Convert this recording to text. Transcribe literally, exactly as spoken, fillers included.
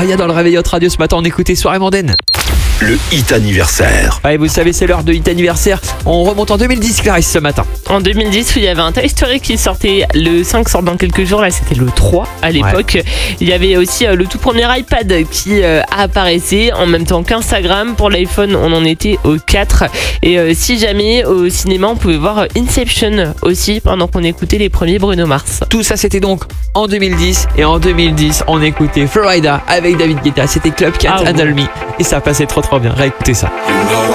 Aya dans le réveil Hot Radio ce matin, on écoutait Soirée Mondaine. Le hit anniversaire. Ouais, vous savez, c'est l'heure de hit anniversaire. On remonte en deux mille dix, Clarisse, ce matin. En deux mille dix, il y avait un Toy Story qui sortait. Le cinq sort dans quelques jours. Là, c'était le trois à l'époque. Ouais. Il y avait aussi euh, le tout premier iPad qui euh, apparaissait en même temps qu'Instagram. Pour l'iPhone, on en était au quatre. Et euh, si jamais au cinéma, on pouvait voir Inception aussi pendant qu'on écoutait les premiers Bruno Mars. Tout ça, c'était donc en deux mille dix. Et en deux mille dix, on écoutait Florida avec David Guetta. C'était Club Can't Ah, Handle ouais. Me. Et ça passait trop trop bien. Réécoutez ça.